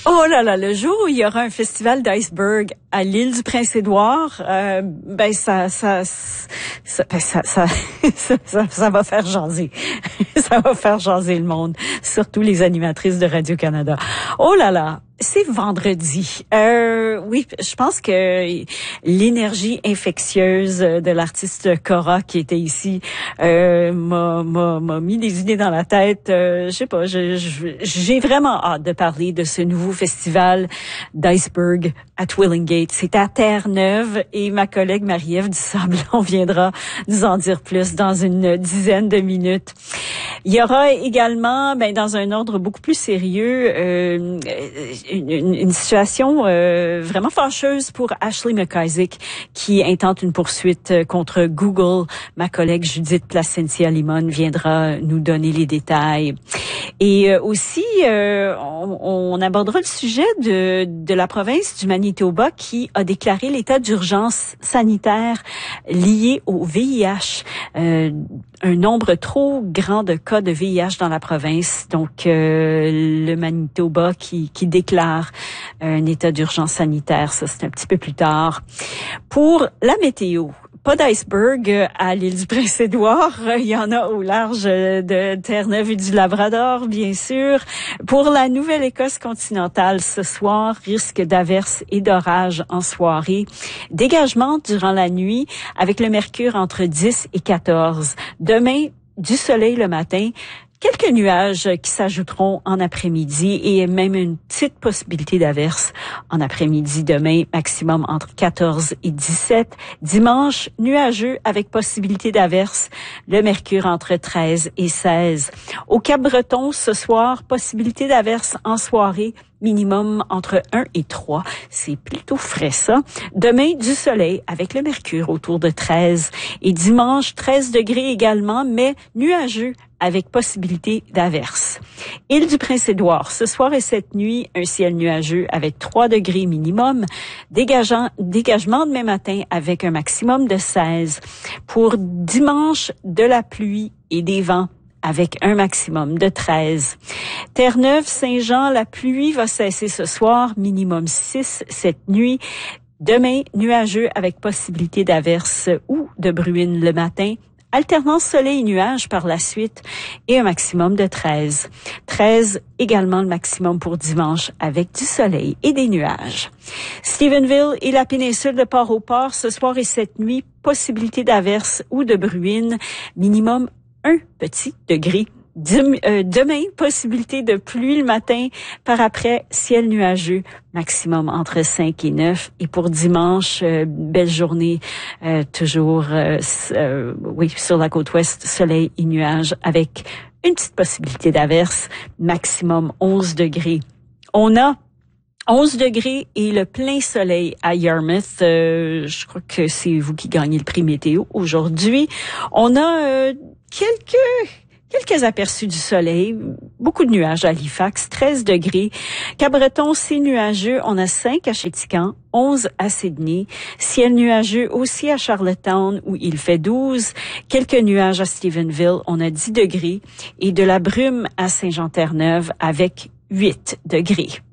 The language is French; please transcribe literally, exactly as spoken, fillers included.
Oh là là, le jour où il y aura un festival d'iceberg à l'île du Prince-Édouard, euh, ben ça ça ça, ben ça, ça, ça, ça ça va faire jaser. Ça va faire jaser le monde, surtout les animatrices de Radio-Canada. Oh là là, c'est vendredi. Euh, oui, je pense que l'énergie infectieuse de l'artiste Cora qui était ici euh, m'a, m'a, m'a mis des idées dans la tête. Euh, je sais pas, je, je, j'ai vraiment hâte de parler de ce nouveau festival d'iceberg à Twillingate. C'est à Terre-Neuve et ma collègue Marie-Ève Dusablon viendra nous en dire plus dans une dizaine de minutes. Il y aura également, ben, dans un ordre beaucoup plus sérieux, euh, une, une, une situation euh, vraiment fâcheuse pour Ashley McIsaac qui intente une poursuite contre Google. Ma collègue Judith Placencia-Limon viendra nous donner les détails. Et euh, aussi, euh, on, on abordera le sujet de, de la province du Manitoba qui a déclaré l'état d'urgence sanitaire lié au V I H. Euh, un nombre trop grand de cas de V I H dans la province. Donc, euh, le Manitoba qui, qui déclare un état d'urgence sanitaire. Ça, c'est un petit peu plus tard. Pour la météo, pas d'iceberg à l'île du Prince-Édouard. Il y en a au large de Terre-Neuve et du Labrador, bien sûr. Pour la Nouvelle-Écosse continentale, ce soir, risque d'averses et d'orages en soirée. Dégagement durant la nuit avec le mercure entre dix et quatorze. Demain, du soleil le matin. Quelques nuages qui s'ajouteront en après-midi et même une petite possibilité d'averse en après-midi demain, maximum entre quatorze et dix-sept. Dimanche, nuageux avec possibilité d'averse, le mercure entre treize et seize. Au Cap-Breton, ce soir, possibilité d'averse en soirée, minimum entre un et trois. C'est plutôt frais, ça. Demain, du soleil avec le mercure autour de treize. Et dimanche, treize degrés également, mais nuageux avec possibilité d'averse. Île du Prince-Édouard, ce soir et cette nuit, un ciel nuageux avec trois degrés minimum. Dégageant, dégagement demain matin avec un maximum de seize. Pour dimanche, de la pluie et des vents avec un maximum de treize. Terre-Neuve, Saint-Jean, la pluie va cesser ce soir, minimum six cette nuit. Demain, nuageux avec possibilité d'averse ou de bruine le matin. Alternance soleil-nuage par la suite et un maximum de treize. treize également le maximum pour dimanche avec du soleil et des nuages. Stephenville et la péninsule de Port-au-Port ce soir et cette nuit, possibilité d'averse ou de bruine, minimum un petit degré. Demain, possibilité de pluie le matin, par après, ciel nuageux, maximum entre cinq et neuf. Et pour dimanche, euh, belle journée, euh, toujours, euh, euh, oui, sur la côte ouest, soleil et nuages, avec une petite possibilité d'averse, maximum onze degrés. On a onze degrés et le plein soleil à Yarmouth. Euh, je crois que c'est vous qui gagnez le prix météo aujourd'hui. On a euh, quelques... Quelques aperçus du soleil, beaucoup de nuages à Halifax, treize degrés. Cap-Breton, c'est nuageux, on a cinq à Chéticamp, onze à Sydney. Ciel nuageux aussi à Charlottetown où il fait douze. Quelques nuages à Stephenville, on a dix degrés. Et de la brume à Saint-Jean-Terre-Neuve avec huit degrés.